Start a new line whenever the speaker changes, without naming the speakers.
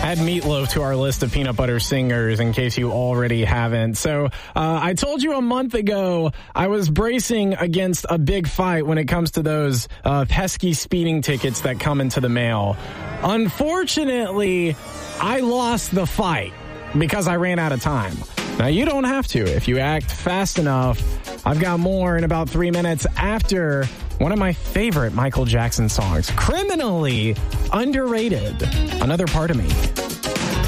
Add Meatloaf to our list of peanut butter singers in case you already haven't. So I told you a month ago I was bracing against a big fight when it comes to those pesky speeding tickets that come into the mail. Unfortunately, I lost the fight because I ran out of time. Now, you don't have to if you act fast enough. I've got more in about 3 minutes after one of my favorite Michael Jackson songs, Criminally Underrated. Another Part of Me.